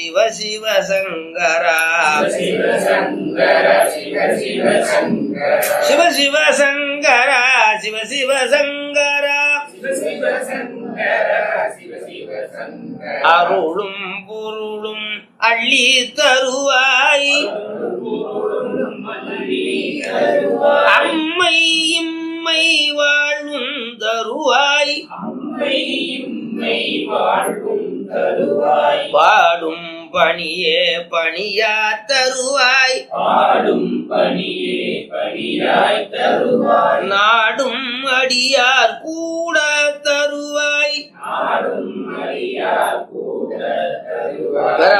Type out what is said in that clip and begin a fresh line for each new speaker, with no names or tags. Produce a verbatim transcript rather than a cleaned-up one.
சிவ சிவ சங்கரா
சிவ சங்கர சிவ சிவ சங்கர
சிவ சிவ சங்கரா சிவ சிவ சங்கரா
சிவ சிவ சங்கர சிவ சிவ சங்கர
அருளும் பொருளும் அள்ளி தருவாய் அம்மை இம்மை வாழும் தருவாய்
அம்மை இம்மை வாழும் தருவாய்
பாடும் பணியே பணியா தருவாய்
ஆடும் பணியே பணியாய் தருவாய்
நாடும் அடியார் கூட தருவாய்
ஆடும் அடியார் கூட தருவாய்